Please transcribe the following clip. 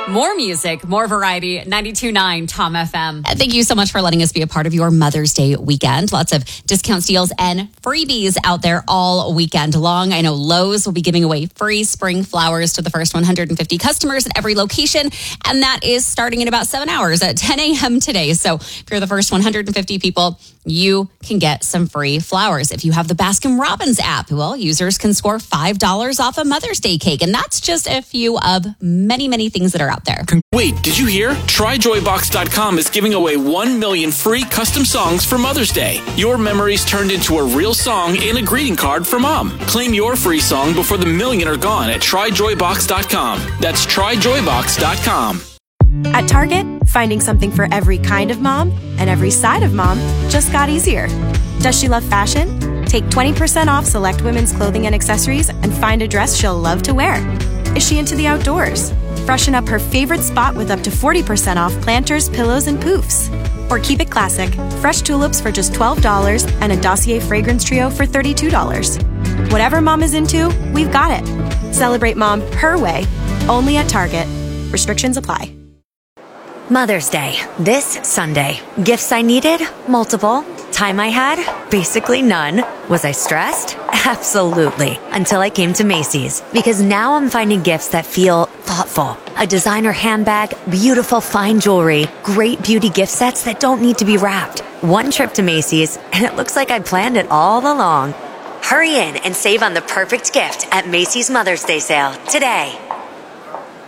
More music, more variety. 92.9 Tom FM. Thank you so much for letting us be a part of your Mother's Day weekend. Lots of discounts, deals, and freebies out there all weekend long. I know Lowe's will be giving away free spring flowers to the first 150 customers at every location, and that is starting in about 7 hours at 10 a.m. today. So if you're the first 150 people, you can get some free flowers. If you have the Baskin-Robbins app, well, users can score $5 off a Mother's Day cake, and that's just a few of many, many things that are out there. Wait, did you hear? TryJoyBox.com is giving away 1 million free custom songs for Mother's Day. Your memories turned into a real song and a greeting card for Mom. Claim your free song before the million are gone at TryJoyBox.com. That's TryJoyBox.com. At Target, finding something for every kind of mom and every side of mom just got easier. Does she love fashion? Take 20% off select women's clothing and accessories and find a dress she'll love to wear. Is she into the outdoors? Freshen up her favorite spot with up to 40% off planters, pillows, and poofs. Or keep it classic. Fresh tulips for just $12 and a Dossier fragrance trio for $32. Whatever mom is into, we've got it. Celebrate mom her way, only at Target. Restrictions apply. Mother's Day, this Sunday. Gifts I needed? Multiple. Time I had? Basically none. Was I stressed? Absolutely. Until I came to Macy's. Because now I'm finding gifts that feel thoughtful. A designer handbag, beautiful fine jewelry, great beauty gift sets that don't need to be wrapped. One trip to Macy's, and it looks like I planned it all along. Hurry in and save on the perfect gift at Macy's Mother's Day sale today.